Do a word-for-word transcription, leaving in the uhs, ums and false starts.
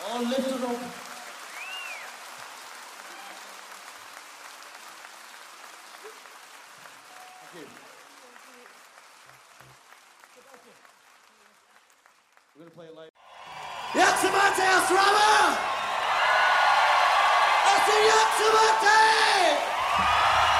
All lifted up. Thank you. We're going to play it live. Jackson Mateus